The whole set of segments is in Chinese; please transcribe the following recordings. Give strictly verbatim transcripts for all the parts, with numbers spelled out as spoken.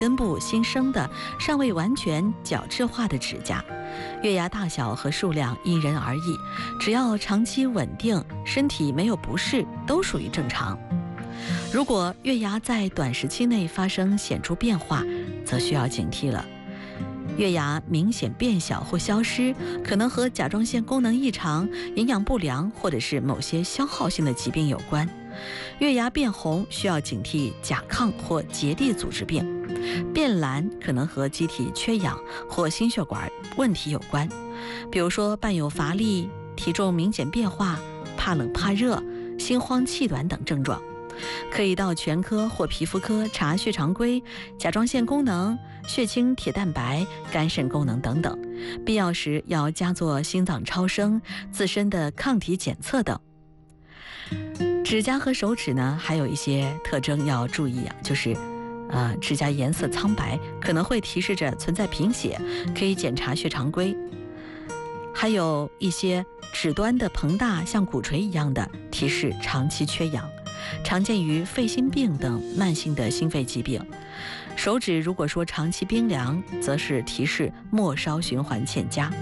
根部新生的、尚未完全角质化的指甲。月牙大小和数量因人而异，只要长期稳定，身体没有不适，都属于正常。如果月牙在短时期内发生显著变化，则需要警惕了。月牙明显变小或消失，可能和甲状腺功能异常、营养不良或者是某些消耗性的疾病有关。月牙变红需要警惕甲亢或结缔组织病，变蓝可能和机体缺氧或心血管问题有关，比如说伴有乏力、体重明显变化、怕冷怕热、心慌气短等症状。可以到全科或皮肤科查血常规、甲状腺功能、血清铁蛋白、肝肾功能等等，必要时要加做心脏超声、自身的抗体检测等。指甲和手指呢，还有一些特征要注意啊，就是呃，指甲颜色苍白，可能会提示着存在贫血，可以检查血常规。还有一些指端的膨大，像鼓槌一样的，提示长期缺氧，常见于肺心病等慢性的心肺疾病。手指如果说长期冰凉，则是提示末梢循环欠佳。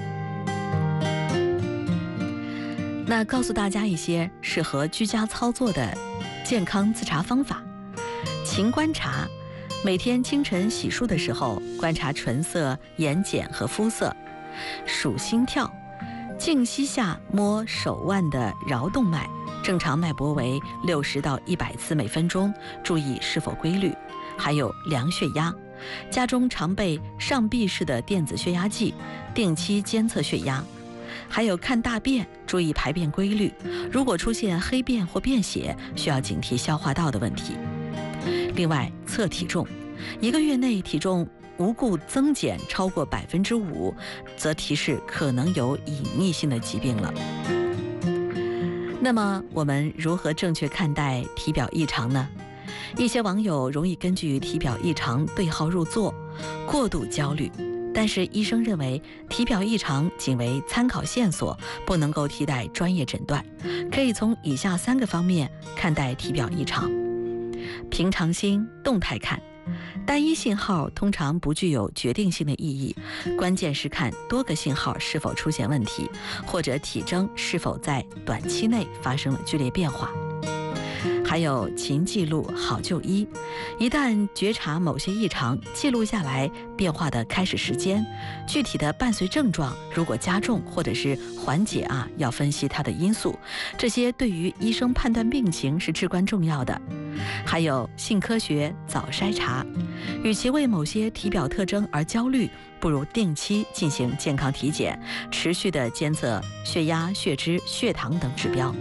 那告诉大家一些适合居家操作的健康自查方法。勤观察，每天清晨洗漱的时候观察唇色、眼睑和肤色。数心跳，静息下摸手腕的桡动脉，正常脉搏为六十到一百次每分钟，注意是否规律。还有量血压，家中常备上臂式的电子血压计，定期监测血压。还有看大便，注意排便规律，如果出现黑便或便血，需要警惕消化道的问题。另外，测体重，一个月内体重无故增减超过百分之五，则提示可能有隐匿性的疾病了。那么，我们如何正确看待体表异常呢？一些网友容易根据体表异常对号入座，过度焦虑。但是医生认为，体表异常仅为参考线索，不能够替代专业诊断。可以从以下三个方面看待体表异常：平常心、动态看。单一信号通常不具有决定性的意义，关键是看多个信号是否出现问题，或者体征是否在短期内发生了剧烈变化。还有勤记录，好就医。一旦觉察某些异常，记录下来变化的开始时间，具体的伴随症状，如果加重或者是缓解啊，要分析它的因素，这些对于医生判断病情是至关重要的。还有性科学，早筛查。与其为某些体表特征而焦虑，不如定期进行健康体检，持续的监测血压、血脂、血糖等指标。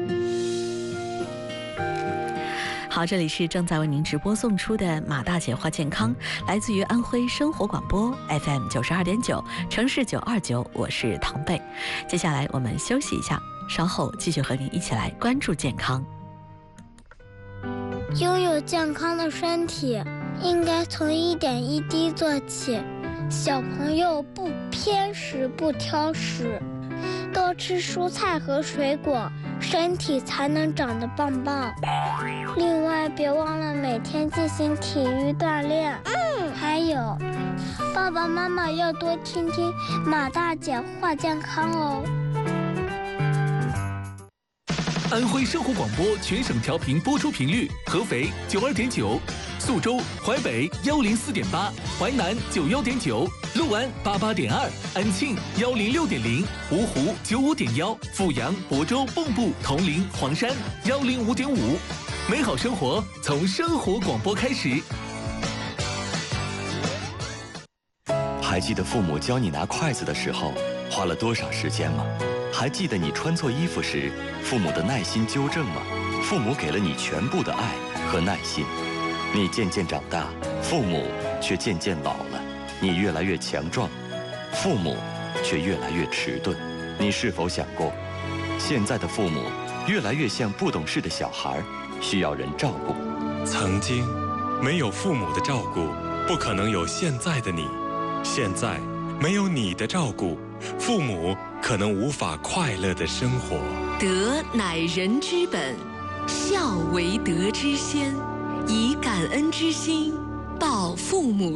好，这里是正在为您直播送出的马大姐话健康，来自于安徽生活广播 F M 九十二点九，城市九二九，我是唐贝。接下来我们休息一下，稍后继续和您一起来关注健康。 拥有健康的身体，应该从一点一滴做起。小朋友不偏食不挑食，多吃蔬菜和水果，身体才能长得棒棒。另外，别忘了每天进行体育锻炼。嗯，还有，爸爸妈妈要多听听马大姐话健康哦。 安徽生活广播全省调频播出频率：合肥九二点九，宿州、淮北幺零四点八，淮南九幺点九，六安八八点二，安庆幺零六点零，芜湖九五点幺，阜阳、亳州、蚌埠、铜陵、黄山幺零五点五。美好生活从生活广播开始。 还记得父母教你拿筷子的时候花了多少时间吗？还记得你穿错衣服时父母的耐心纠正吗？父母给了你全部的爱和耐心，你渐渐长大，父母却渐渐老了。你越来越强壮，父母却越来越迟钝。你是否想过，现在的父母越来越像不懂事的小孩，需要人照顾？ 曾经没有父母的照顾，不可能有现在的你。现在没有你的照顾，父母可能无法快乐的生活。 德乃人之本，孝为德之先，以感恩之心报父母